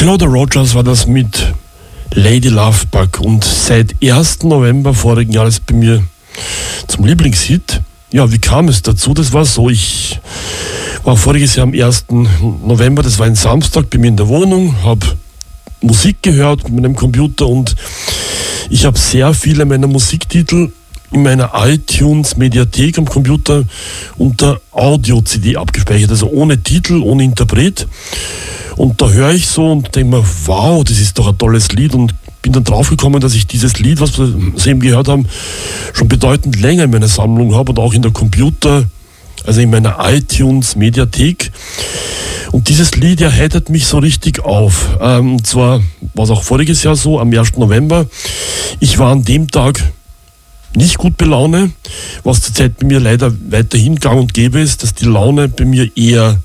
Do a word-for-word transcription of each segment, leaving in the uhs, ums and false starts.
Claudia Rogers war das mit Lady Lovebug und seit ersten November vorigen Jahres bei mir zum Lieblingshit. Ja, wie kam es dazu? Das war so, ich war voriges Jahr am ersten November, das war ein Samstag, bei mir in der Wohnung, habe Musik gehört mit meinem Computer und ich habe sehr viele meiner Musiktitel in meiner iTunes-Mediathek am Computer unter Audio-C D abgespeichert, also ohne Titel, ohne Interpret. Und da höre ich so und denke mir, wow, das ist doch ein tolles Lied, und bin dann draufgekommen, dass ich dieses Lied, was wir eben gehört haben, schon bedeutend länger in meiner Sammlung habe und auch in der Computer, also in meiner iTunes-Mediathek. Und dieses Lied, ja, heitert mich so richtig auf. Ähm, und zwar war es auch voriges Jahr so, am ersten November. Ich war an dem Tag nicht gut bei Laune, was zurzeit bei mir leider weiterhin gang und gäbe ist, dass die Laune bei mir eher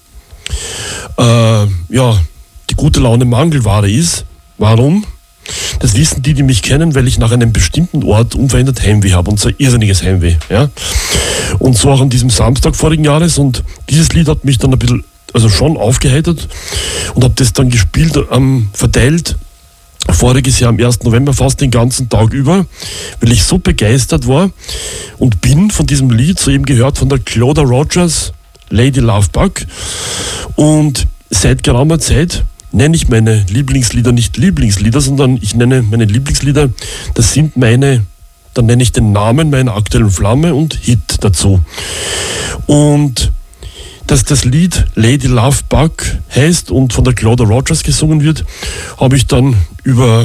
äh, ja, die gute Laune Mangelware ist. Warum? Das wissen die, die mich kennen, weil ich nach einem bestimmten Ort unverändert Heimweh habe, und zwar irrsinniges Heimweh. Ja? Und so auch an diesem Samstag vorigen Jahres, und dieses Lied hat mich dann ein bisschen, also schon aufgeheitert, und habe das dann gespielt, ähm, verteilt, voriges Jahr am ersten November fast den ganzen Tag über, weil ich so begeistert war und bin von diesem Lied, soeben gehört von der Claudia Rogers, Lady Lovebug. Und seit geraumer Zeit nenne ich meine Lieblingslieder nicht Lieblingslieder, sondern ich nenne meine Lieblingslieder, das sind meine, dann nenne ich den Namen meiner aktuellen Flamme und Hit dazu. Und dass das Lied Lady Lovebug heißt und von der Claudia Rogers gesungen wird, habe ich dann über,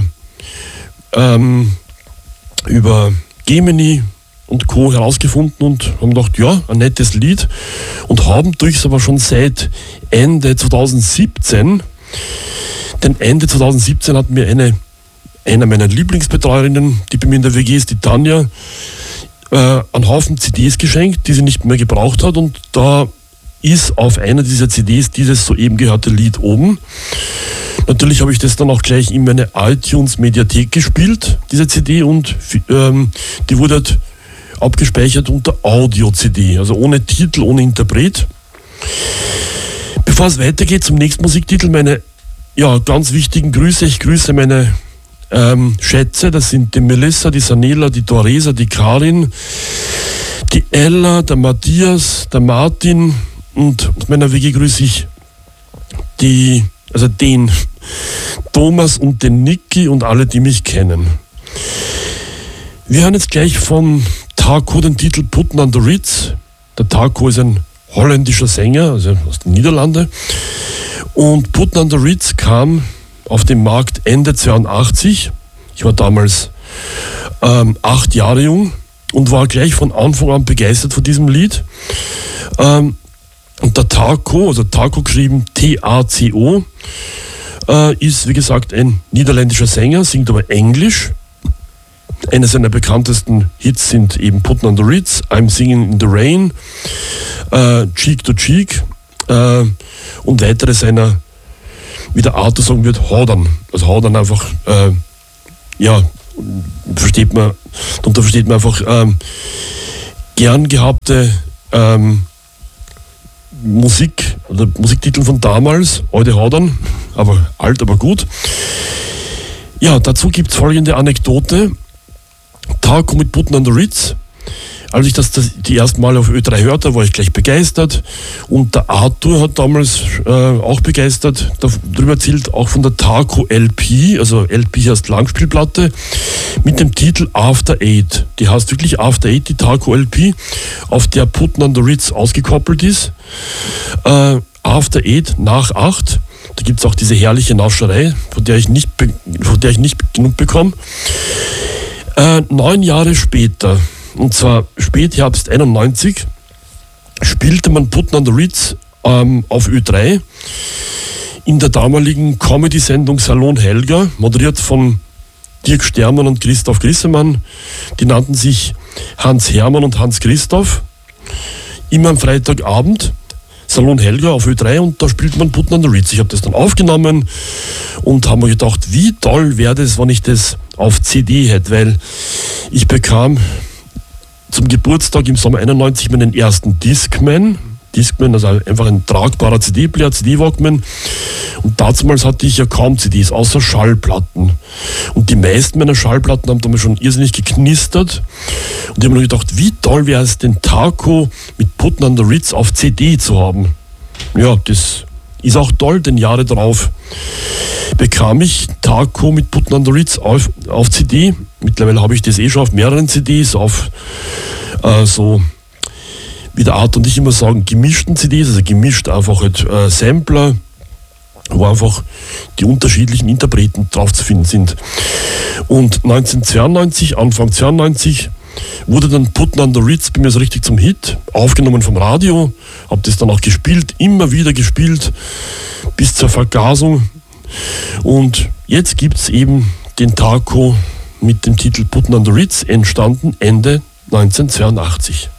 ähm, über Gemini und Co. herausgefunden und haben gedacht, ja, ein nettes Lied, und haben durch es aber schon seit Ende zweitausendsiebzehn, denn Ende zweitausendsiebzehn hat mir eine, eine meiner Lieblingsbetreuerinnen, die bei mir in der W G ist, die Tanja, äh, einen Haufen C Ds geschenkt, die sie nicht mehr gebraucht hat, und da ist auf einer dieser C Ds dieses soeben gehörte Lied oben. Natürlich habe ich das dann auch gleich in meine iTunes-Mediathek gespielt, diese C D, und ähm, die wurde halt abgespeichert unter Audio-C D, also ohne Titel, ohne Interpret. Bevor es weitergeht zum nächsten Musiktitel, meine ja, ganz wichtigen Grüße. Ich grüße meine ähm, Schätze, das sind die Melissa, die Sanela, die Doresa, die Karin, die Ella, der Matthias, der Martin, und aus meiner W G grüße ich die, also den Thomas und den Niki und alle, die mich kennen. Wir hören jetzt gleich von Taco den Titel Putten an the Ritz. Der Taco ist ein holländischer Sänger, also aus den Niederlanden. Und Putten an the Ritz kam auf den Markt Ende zweiundachtzig. Ich war damals ähm, acht Jahre jung und war gleich von Anfang an begeistert von diesem Lied. Ähm, und der Taco, also Taco geschrieben T A C O, äh, ist wie gesagt ein niederländischer Sänger, singt aber Englisch. Einer seiner bekanntesten Hits sind eben Putten on the Ritz, I'm Singing in the Rain, äh, Cheek to Cheek äh, und weitere seiner, wie der Arthur sagen wird, Hodern. Also Hodern einfach, äh, ja, versteht man, darunter versteht man einfach ähm, gern gehabte ähm, Musik oder Musiktitel von damals, heute Hodern, aber alt, aber gut. Ja, dazu gibt es folgende Anekdote. Taco mit Putten an the Ritz. Als ich das, das die ersten Mal auf Ö drei hörte, war ich gleich begeistert. Und der Arthur hat damals äh, auch begeistert darüber erzählt, auch von der Taco L P, also L P heißt Langspielplatte, mit dem Titel After Eight. Die heißt wirklich After Eight, die Taco L P, auf der Putten an the Ritz ausgekoppelt ist. Äh, After Eight, nach acht. Da gibt es auch diese herrliche Nascherei, von der ich nicht, von der ich nicht genug bekomme. Äh, neun Jahre später, und zwar Spätherbst einundneunzig, spielte man Putten an the Ritz ähm, auf Ö drei in der damaligen Comedy-Sendung Salon Helga, moderiert von Dirk Stermann und Christoph Grissemann. Die nannten sich Hans Hermann und Hans Christoph. Immer am Freitagabend, Salon Helga auf Ö drei, und da spielt man Putten an the Ritz. Ich habe das dann aufgenommen und habe mir gedacht, wie toll wäre das, wenn ich das auf C D hätte, weil ich bekam zum Geburtstag im Sommer einundneunzig meinen ersten Discman. Discman, also einfach ein tragbarer C D-Player, C D-Walkman. Und damals hatte ich ja kaum C Ds, außer Schallplatten. Und die meisten meiner Schallplatten haben damals schon irrsinnig geknistert. Und ich habe mir gedacht, wie toll wäre es, den Taco mit Puttin' on the Ritz auf C D zu haben. Ja, das ist auch toll, denn Jahre darauf bekam ich Taco mit Puttin' on the Ritz auf, auf C D. Mittlerweile habe ich das eh schon auf mehreren C Ds, auf äh, so, wie der Art und ich immer sagen, gemischten C Ds, also gemischt einfach halt äh, Sampler, wo einfach die unterschiedlichen Interpreten drauf zu finden sind. Und neunzehnhundertzweiundneunzig, Anfang zweiundneunzig, wurde dann Puttin' on the Ritz bei mir so richtig zum Hit, aufgenommen vom Radio, habe das dann auch gespielt, immer wieder gespielt, bis zur Vergasung. Und jetzt gibt es eben den Taco mit dem Titel Puttin' on the Ritz, entstanden Ende neunzehnhundertzweiundachtzig.